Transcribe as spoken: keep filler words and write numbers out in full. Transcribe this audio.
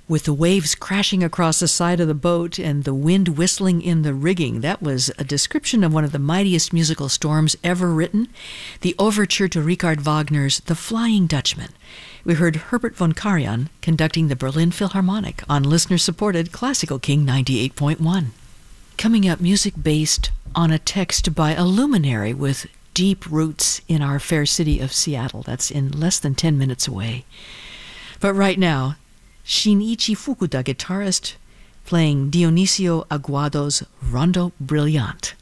with the waves crashing across the side of the boat and the wind whistling in the rigging. That was a description of one of the mightiest musical storms ever written, the overture to Richard Wagner's The Flying Dutchman. We heard Herbert von Karajan conducting the Berlin Philharmonic on listener-supported Classical King ninety-eight point one. Coming up, music based on a text by a luminary with deep roots in our fair city of Seattle. That's in less than ten minutes away. But right now, Shinichi Fukuda, guitarist, playing Dionisio Aguado's Rondo Brillante.